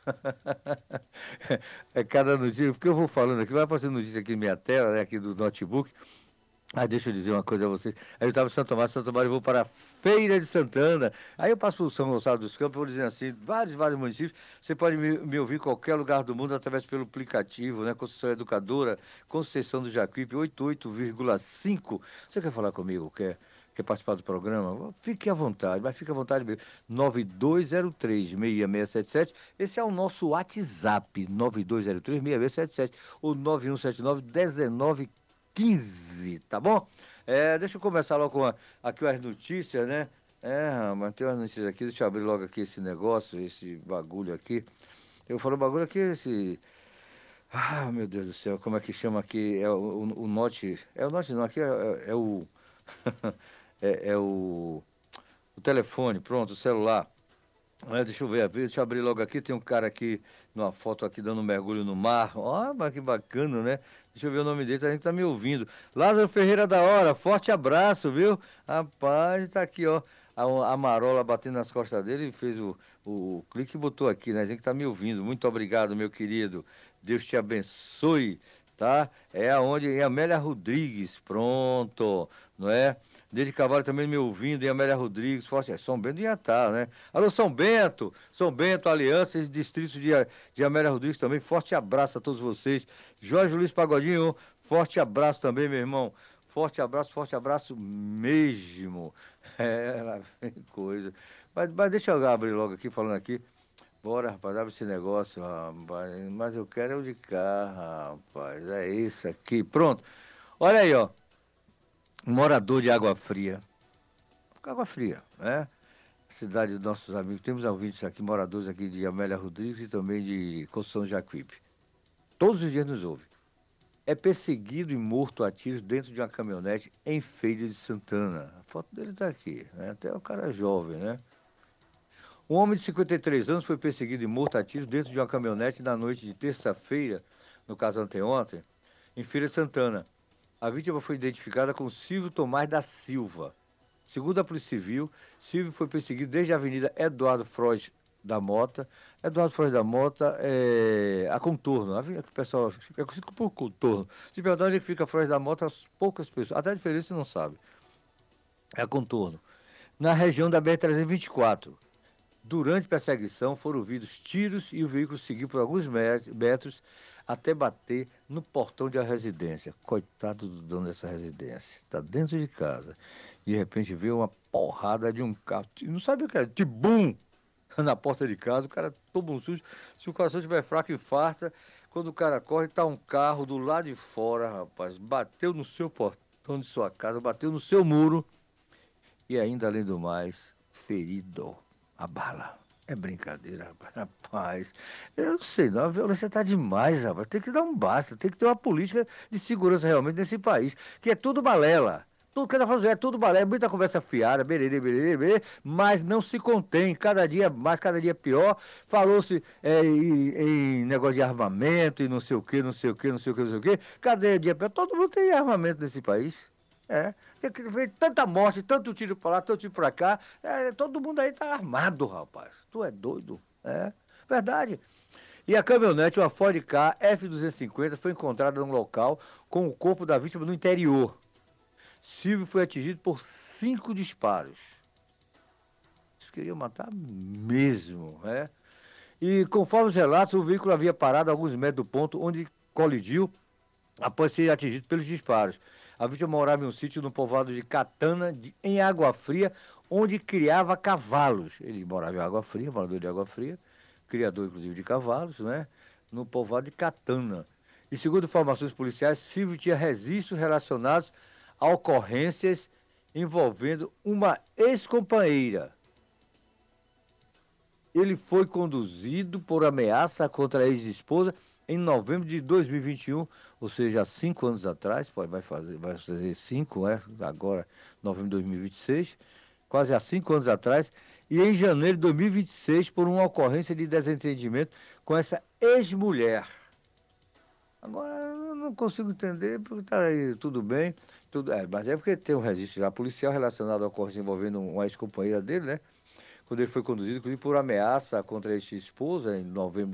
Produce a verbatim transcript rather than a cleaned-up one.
É cada notícia, porque eu vou falando aqui, vai passando notícia aqui na minha tela, né, aqui do notebook. Ah, deixa eu dizer uma coisa a vocês. Aí eu estava em Santo Tomás, Santo Tomás, eu vou para a Feira de Santana. Aí eu passo por São Gonçalo dos Campos, vou dizendo assim, vários, vários municípios. Você pode me, me ouvir em qualquer lugar do mundo através pelo aplicativo, né? Conceição Educadora, Conceição do Jacuípe, oitenta e oito vírgula cinco. Você quer falar comigo? Quer, quer participar do programa? Fique à vontade, mas fique à vontade mesmo. nove dois zero três, seis seis sete sete. Esse é o nosso WhatsApp, nove dois zero três, seis seis sete sete. Ou nove um sete nove, um nove quinze, tá bom? É, deixa eu começar logo com a, aqui as notícias, né? É, mas tem umas notícias aqui, deixa eu abrir logo aqui esse negócio, esse bagulho aqui. Eu falo bagulho aqui, esse. Ah, meu Deus do céu, como é que chama aqui? É o, o, o Note. É o Note não, aqui é, é, é o. é, é o, o telefone, pronto, o celular. É, deixa eu ver, deixa eu abrir logo aqui. Tem um cara aqui numa foto aqui dando um mergulho no mar. Ó, mas que bacana, né? Deixa eu ver o nome dele, a gente tá me ouvindo. Lázaro Ferreira da Hora, forte abraço, viu? Rapaz, tá aqui, ó. A, a marola batendo nas costas dele e fez o, o, o clique e botou aqui, né? A gente tá me ouvindo. Muito obrigado, meu querido. Deus te abençoe, tá? É aonde? Em Amélia Rodrigues, pronto, não é? Desde Cavalho também me ouvindo, em Amélia Rodrigues, forte. É, São Bento já tá, né? Alô, São Bento, São Bento, Aliança e Distrito de, de Amélia Rodrigues também. Forte abraço a todos vocês. Jorge Luiz Pagodinho, forte abraço também, meu irmão. Forte abraço, forte abraço mesmo. É, lá vem coisa. Mas, mas deixa eu abrir logo aqui, falando aqui. Bora, rapaz, abre esse negócio, rapaz. Mas eu quero é o de cá, rapaz. É isso aqui. Pronto. Olha aí, ó. Morador de Água Fria. Água Fria, né? Cidade dos nossos amigos. Temos ouvintes aqui, moradores aqui de Amélia Rodrigues e também de Conceição Jacuípe. Todos os dias nos ouvem. É perseguido e morto a tiros dentro de uma caminhonete em Feira de Santana. A foto dele está aqui, né? Até o cara jovem, né? Um homem de cinquenta e três anos foi perseguido e morto a tiros dentro de uma caminhonete na noite de terça-feira, no caso anteontem, em Feira de Santana. A vítima foi identificada como Silvio Tomás da Silva. Segundo a Polícia Civil, Silvio foi perseguido desde a Avenida Eduardo Frois da Mota. Eduardo Frois da Mota é a contorno. Aqui o pessoal é conhecido por contorno. Se perguntar onde é que fica Frois da Mota, poucas pessoas, até a diferença não sabe. É a contorno. Na região da B R trezentos e vinte e quatro. Durante a perseguição, foram ouvidos tiros e o veículo seguiu por alguns metros até bater no portão de a residência. Coitado do dono dessa residência. Está dentro de casa. De repente veio uma porrada de um carro. Não sabe o que é? Tibum! Na porta de casa, o cara toma um susto. Se o coração estiver fraco, infarta. Quando o cara corre, tá um carro do lado de fora, rapaz. Bateu no seu portão de sua casa, bateu no seu muro. E ainda, além do mais, ferido. A bala. É brincadeira, rapaz. Rapaz, eu não sei, não. A violência tá demais, rapaz. Tem que dar um basta. Tem que ter uma política de segurança realmente nesse país. Que é tudo balela. Tudo que ela fala é tudo balela. Muita conversa fiada, bererê, bererê, bererê, mas não se contém. Cada dia mais, cada dia pior. Falou-se é, em, em negócio de armamento e não sei o que, não sei o que, não sei o que, não sei o que. Cada dia pior. Todo mundo tem armamento nesse país. É, tem que ver tanta morte, tanto tiro pra lá, tanto tiro pra cá. É, todo mundo aí tá armado, rapaz. Tu é doido? É, verdade. E a caminhonete, uma Ford Ka F duzentos e cinquenta, foi encontrada num local com o corpo da vítima no interior. Silvio foi atingido por cinco disparos. Eles queriam matar mesmo, né? E conforme os relatos, o veículo havia parado a alguns metros do ponto onde colidiu após ser atingido pelos disparos. A vítima morava em um sítio no povoado de Catana, de, em Água Fria, onde criava cavalos. Ele morava em Água Fria, morador de Água Fria, criador inclusive de cavalos, né? No povoado de Catana. E segundo informações policiais, Silvio tinha registros relacionados a ocorrências envolvendo uma ex-companheira. Ele foi conduzido por ameaça contra a ex-esposa em novembro de dois mil e vinte e um, ou seja, há cinco anos atrás, vai fazer, vai fazer cinco, né? Agora, novembro de dois mil e vinte e seis, quase há cinco anos atrás, e em janeiro de dois mil e vinte e seis, por uma ocorrência de desentendimento com essa ex-mulher. Agora, eu não consigo entender, porque tá aí tudo bem, tudo, é, mas é porque tem um registro já policial relacionado à ocorrência envolvendo uma ex-companheira dele, né? Quando ele foi conduzido, inclusive por ameaça contra a ex-esposa em novembro